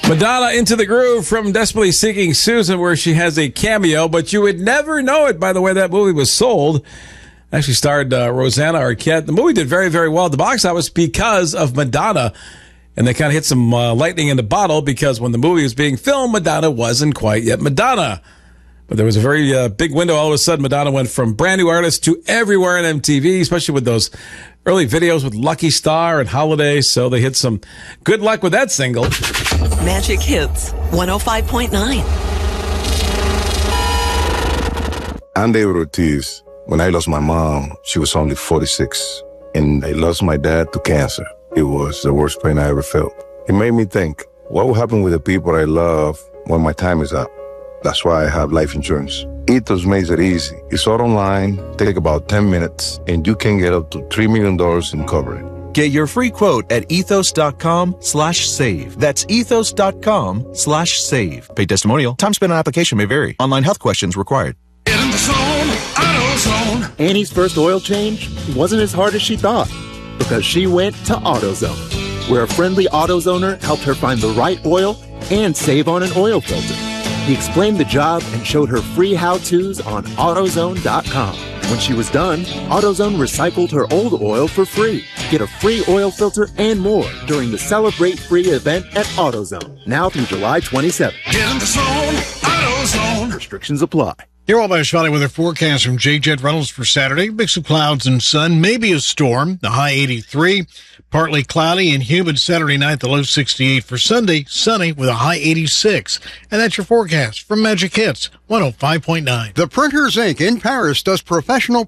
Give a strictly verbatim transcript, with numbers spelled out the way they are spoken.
Madonna, Into the Groove from Desperately Seeking Susan, where she has a cameo, but you would never know it by the way that movie was sold. Actually starred uh, Rosanna Arquette. The movie did very, very well at the box office because of Madonna. And they kind of hit some uh, lightning in the bottle because when the movie was being filmed, Madonna wasn't quite yet Madonna. But there was a very uh, big window. All of a sudden, Madonna went from brand new artist to everywhere on M T V, especially with those early videos with Lucky Star and Holiday. So they hit some good luck with that single. Magic Hits, one oh five point nine. I'm David Ortiz. When I lost my mom, she was only forty-six. And I lost my dad to cancer. It was the worst pain I ever felt. It made me think, what will happen with the people I love when my time is up? That's why I have life insurance. Ethos makes it easy. It's all online, take about ten minutes, and you can get up to three million dollars in coverage. Get your free quote at ethos.com slash save. That's ethos.com slash save. Paid testimonial. Time spent on application may vary. Online health questions required. Get in the zone, AutoZone. Annie's first oil change wasn't as hard as she thought because she went to AutoZone, where a friendly AutoZoner helped her find the right oil and save on an oil filter. He explained the job and showed her free how-tos on AutoZone dot com. When she was done, AutoZone recycled her old oil for free. Get a free oil filter and more during the Celebrate Free event at AutoZone, now through July twenty-seventh. Get in the zone, AutoZone. Restrictions apply. Here all by Spotty weather forecast from J. Jet Reynolds for Saturday. Mix of clouds and sun, maybe a storm. The high eighty-three. Partly cloudy and humid Saturday night, the low sixty-eight. For Sunday, sunny with a high eighty-six. And that's your forecast from Magic Hits, one oh five point nine. The Printers Incorporated in Paris does professional